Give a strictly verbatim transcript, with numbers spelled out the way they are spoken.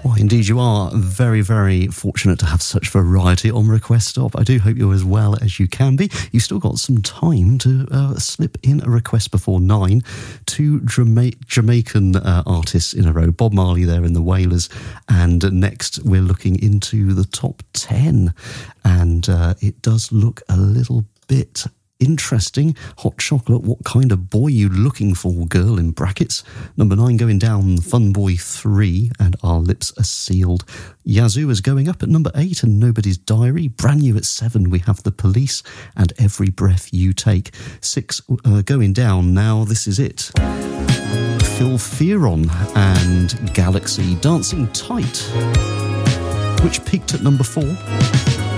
Well, indeed, you are very, very fortunate to have such variety on Request Stop. I do hope you're as well as you can be. You've still got some time to uh, slip in a request before nine. Two Jama- Jamaican uh, artists in a row. Bob Marley there in the Wailers. And next, we're looking into the top ten. And uh, it does look a little bit interesting. Hot Chocolate, What Kind of Boy You Looking For, Girl, in brackets. Number nine going down, Fun Boy three, and Our Lips Are Sealed. Yazoo is going up at number eight, and Nobody's Diary. Brand new at seven, we have The Police, and Every Breath You Take. Six uh, going down now, this is it. Phil Fearon and Galaxy, Dancing Tight, which peaked at number four.